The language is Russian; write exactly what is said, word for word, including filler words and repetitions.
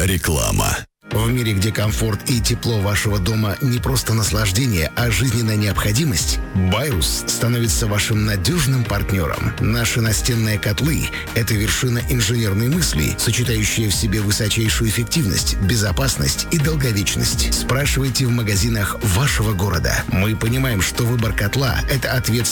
Реклама. В мире, где комфорт и тепло вашего дома не просто наслаждение, а жизненная необходимость, Байрус становится вашим надежным партнером. Наши настенные котлы – это вершина инженерной мысли, сочетающая в себе высочайшую эффективность, безопасность и долговечность. Спрашивайте в магазинах вашего города. Мы понимаем, что выбор котла – это ответственность